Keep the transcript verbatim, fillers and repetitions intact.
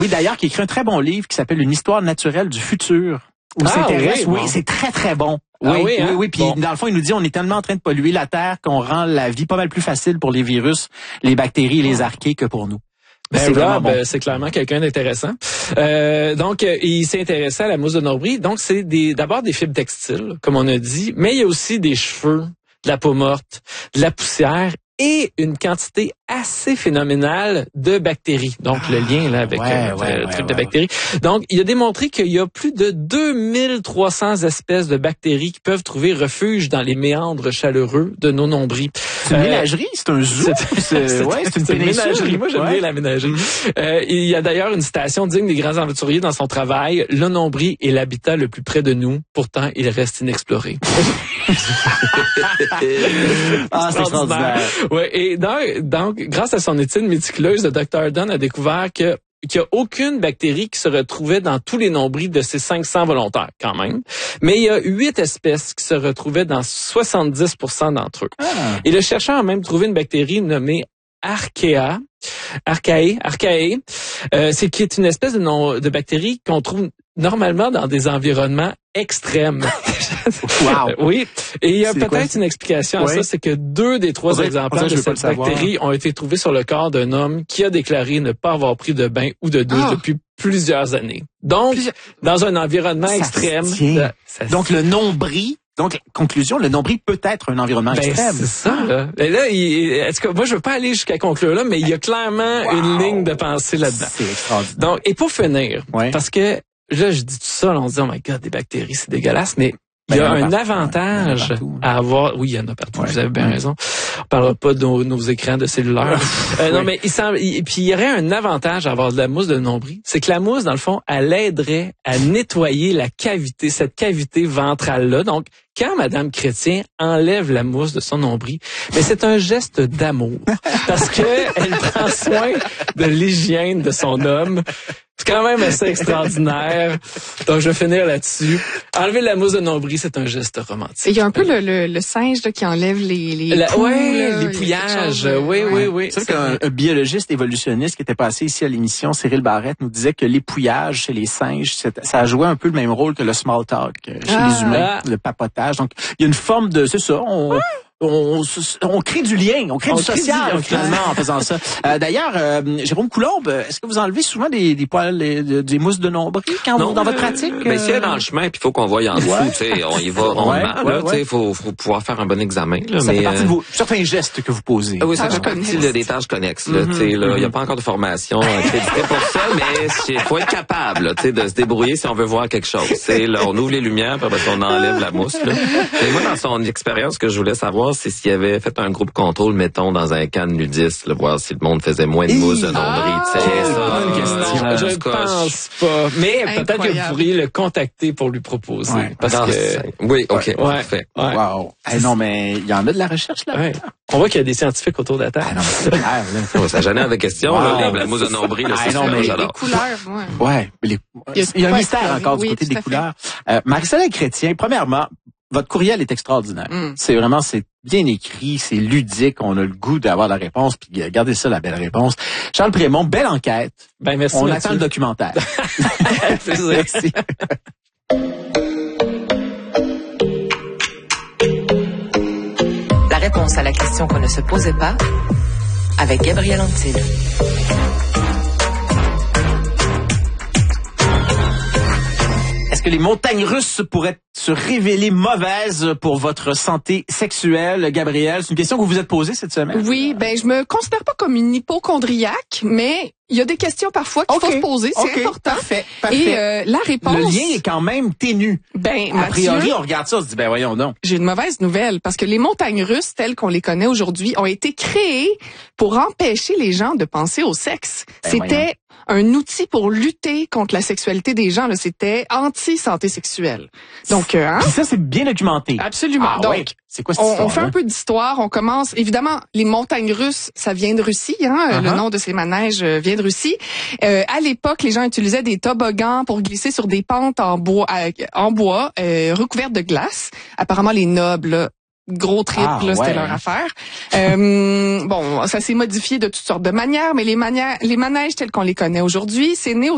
Oui, d'ailleurs, qui écrit un très bon livre qui s'appelle Une histoire naturelle du futur. Où ah, s'intéresse, oui, oui, bon. c'est très, très bon. Ah, Oui, oui, oui, hein? oui. Puis, bon. dans le fond, il nous dit, on est tellement en train de polluer la Terre qu'on rend la vie pas mal plus facile pour les virus, les bactéries et les archées que pour nous. Ben, c'est vraiment Rob, bon. c'est clairement quelqu'un d'intéressant. Euh, donc, euh, il s'est intéressé à la mousse de nombril. Donc, c'est des, d'abord des fibres textiles, comme on a dit, mais il y a aussi des cheveux, de la peau morte, de la poussière et une quantité assez phénoménale de bactéries. Donc, ah, le lien là avec ouais, euh, ouais, le ouais, truc ouais, de bactéries. Donc, il a démontré qu'il y a plus de deux mille trois cents espèces de bactéries qui peuvent trouver refuge dans les méandres chaleureux de nos nombrils. C'est une euh, ménagerie, c'est un zoo. C'est, c'est, ouais, c'est une c'est péninsule. ménagerie. Moi, j'aime ouais. bien la ménagerie. Euh, il y a d'ailleurs une citation digne des grands aventuriers dans son travail. Le nombril est l'habitat le plus près de nous. Pourtant, il reste inexploré. ah, c'est extraordinaire. Ouais, et donc, donc, grâce à son étude méticuleuse, le docteur Dunn a découvert que qu'il n'y a aucune bactérie qui se retrouvait dans tous les nombrils de ces cinq cents volontaires, quand même. Mais il y a huit espèces qui se retrouvaient dans soixante-dix pour cent d'entre eux. Ah. Et le chercheur a même trouvé une bactérie nommée Archaea, Archaea, Archaea, euh, c'est qui est une espèce de, non, de bactérie qu'on trouve normalement dans des environnements extrêmes. Wow. Oui. Et il y a c'est peut-être une explication à oui. ça, c'est que deux des trois dirait, exemplaires de cette bactérie ont été trouvés sur le corps d'un homme qui a déclaré ne pas avoir pris de bain ou de douche oh. depuis plusieurs années. Donc, Plusieurs... dans un environnement ça extrême. Ça, ça Donc, le nombril. Donc, conclusion, le nombril peut être un environnement ben, extrême. C'est ça, là. Et là, il, est-ce que, moi, je veux pas aller jusqu'à conclure là, mais il y a clairement wow. une ligne de pensée là-dedans. C'est extraordinaire. Donc, et pour finir, ouais. parce que là, je dis tout ça, là, on se dit, oh my God, des bactéries, c'est dégueulasse, mais il y a un avantage à avoir. Oui, il y en a partout. Ouais. Vous avez bien ouais. raison. On parlera pas de nos, nos écrans de cellulaire. euh, oui. Non, mais il semble. Il, puis il y aurait un avantage à avoir de la mousse de nombril. C'est que la mousse, dans le fond, elle aiderait à nettoyer la cavité, cette cavité ventrale-là. Donc, quand Madame Chrétien enlève la mousse de son nombril, mais c'est un geste d'amour parce que elle prend soin de l'hygiène de son homme. C'est quand même assez extraordinaire. Donc, je vais finir là-dessus. Enlever la mousse de nombril, c'est un geste romantique. Il y a un peu le, le, le singe là, qui enlève les les la, poules, ouais, là, les pouillages. De... Oui, oui, oui. C'est vrai qu'un un biologiste évolutionniste qui était passé ici à l'émission, Cyril Barrette, nous disait que l'épouillage chez les singes, ça a joué un peu le même rôle que le small talk chez ah, les humains, ah. le papotage. Donc, il y a une forme de, c'est ça, on... Ah. On, on crée du lien, on crée on du crée social du, finalement en faisant ça. Euh, d'ailleurs, euh, Jérôme Coulombe, est-ce que vous enlevez souvent des, des poils, des, des mousses de nombril quand non, vous, dans votre pratique? Mais euh... si elle est dans le chemin, puis il faut qu'on voie en dessous, ouais. tu sais, on y va rondement, ouais, là, ouais, ouais. tu sais, faut, faut pouvoir faire un bon examen. Là, ça mais, fait partie euh... de vos certains gestes que vous posez. Ah oui, ça fait partie là, des tâches connexes. Là, mm-hmm, tu sais, là, il mm-hmm. y a pas encore de formation créditée pour ça, mais il faut être capable, tu sais, de se débrouiller si on veut voir quelque chose. C'est là, on ouvre les lumières, puis après, on enlève la mousse. Là. Et moi, dans son expérience, ce que je voulais savoir, c'est s'il y avait fait un groupe contrôle, mettons, dans un camp nudiste, là, voir si le monde faisait moins de mousse de nombril. Ah, c'est bonne question. Je ne pense pas. Mais incroyable. Peut-être que vous pourriez le contacter pour lui proposer. Ouais. Parce ah, que... Oui, OK, ouais. parfait. Ouais. Wow. Hey, non, mais il y en a de la recherche là. Ouais. On voit qu'il y a des scientifiques autour de la table. Ah, non, c'est clair, là. Ça génère des questions, wow. là, la mousse de nombril, là, c'est ah, non, mais les couleurs, ouais. Ouais. Les... Il, y a, il y a un mystère encore oui, du côté des couleurs. Euh, Marie-Soleil Chrétien, premièrement, votre courriel est extraordinaire. Mm. C'est vraiment, c'est bien écrit, c'est ludique, on a le goût d'avoir la réponse, puis regardez ça, la belle réponse. Charles Prémont, belle enquête. Ben, merci. On Mathieu. attend le documentaire. Merci. La réponse à la question qu'on ne se posait pas, avec Gabriel Antil. Est-ce que les montagnes russes pourraient se révéler mauvaises pour votre santé sexuelle, Gabrielle? C'est une question que vous vous êtes posée cette semaine. Oui, ben je me considère pas comme une hypochondriaque, mais il y a des questions parfois qu'il okay. faut se poser, c'est okay. important. Parfait, parfait. Et euh, la réponse... Le lien est quand même ténu. Ben, a priori, Mathieu, on regarde ça, on se dit, ben voyons donc. J'ai une mauvaise nouvelle, parce que les montagnes russes, telles qu'on les connaît aujourd'hui, ont été créées pour empêcher les gens de penser au sexe. Ben, C'était... Voyons. un outil pour lutter contre la sexualité des gens. Là, c'était anti-santé sexuelle. Donc, euh, hein? Puis ça, c'est bien documenté. Absolument. Ah, Donc, ouais. C'est quoi cette on, histoire, on fait un peu d'histoire. On commence, évidemment, les montagnes russes, ça vient de Russie. Hein? Uh-huh. Le nom de ces manèges vient de Russie. Euh, à l'époque, les gens utilisaient des toboggans pour glisser sur des pentes en bois, en bois euh, recouvertes de glace. Apparemment, les nobles... Là, gros trip, ah, là, c'était ouais. leur affaire. Euh, bon, ça s'est modifié de toutes sortes de manières, mais les manières, les manèges tels qu'on les connaît aujourd'hui, c'est né au